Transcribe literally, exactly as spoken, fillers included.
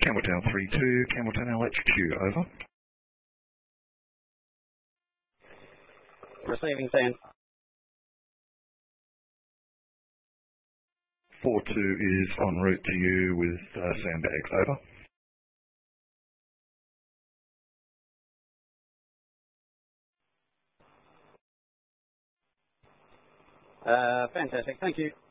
Campbelltown three two, Campbelltown L H Q, over. Receiving sand. four two is en route to you with uh, sandbags, over. Uh, fantastic, thank you.